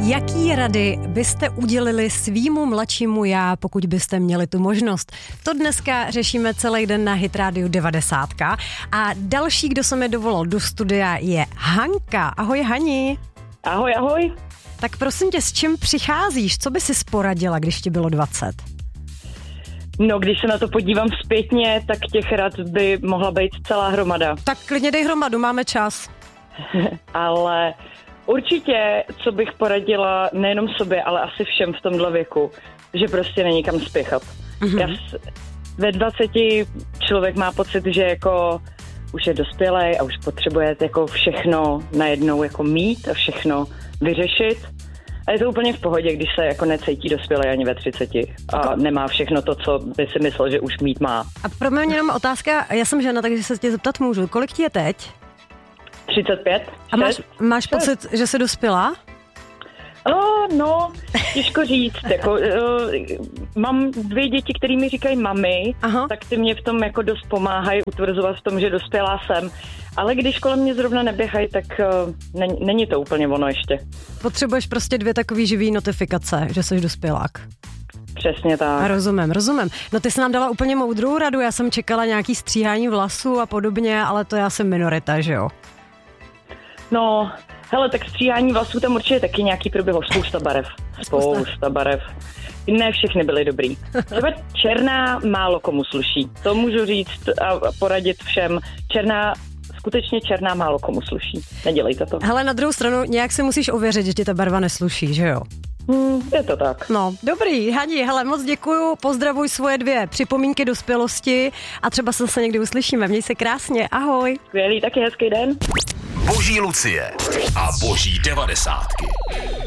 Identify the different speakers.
Speaker 1: Jaký rady byste udělili svýmu mladšímu já, pokud byste měli tu možnost? To dneska řešíme celý den na Hit Radio 90. A další, kdo se mi dovolal do studia, je Hanka. Ahoj Hani.
Speaker 2: Ahoj, ahoj.
Speaker 1: Tak prosím tě, s čím přicházíš? Co by si poradila, když ti bylo 20?
Speaker 2: No, když se na to podívám zpětně, tak těch rad by mohla být celá hromada.
Speaker 1: Tak klidně dej hromadu, máme čas.
Speaker 2: Ale určitě, co bych poradila nejenom sobě, ale asi všem v tomhle věku, že prostě není kam spěchat. Ve 20 člověk má pocit, že jako už je dospělej a už potřebuje jako všechno najednou jako mít a všechno vyřešit. A je to úplně v pohodě, když se jako necítí dospělej ani ve 30 a nemá všechno to, co by si myslel, že už mít má.
Speaker 1: A pro mě jenom otázka, já jsem žena, takže se tě zeptat můžu. Kolik ti je teď?
Speaker 2: 35.
Speaker 1: A máš pocit, že jsi dospělá?
Speaker 2: No, těžko říct. Jako, mám 2 děti, které mi říkají mami, tak ty mě v tom jako dost pomáhají utvrzovat v tom, že dospělá jsem. Ale když kolem mě zrovna neběhají, tak není to úplně ono ještě.
Speaker 1: Potřebuješ prostě 2 takový živý notifikace, že jsi dospělák.
Speaker 2: Přesně tak.
Speaker 1: Rozumím. No ty jsi nám dala úplně moudrou radu, já jsem čekala nějaký stříhání vlasů a podobně, ale to je asi minorita, že jo?
Speaker 2: No, hele, tak stříhání vlasů tam určitě taky nějaký proběhlo, spousta barev. Ne všechny byly dobrý. Třeba černá málo komu sluší. To můžu říct a poradit všem. Skutečně černá málo komu sluší. Nedělejte to.
Speaker 1: Hele, na druhou stranu nějak si musíš ověřit, že ti ta barva nesluší, že jo?
Speaker 2: Je to tak.
Speaker 1: No, dobrý, Hani, hele, moc děkuju, pozdravuj svoje 2 připomínky dospělosti a třeba se zase někdy uslyšíme. Měj se krásně, ahoj.
Speaker 2: Skvělý, taky hezký den.
Speaker 3: Boží Lucie a Boží 90.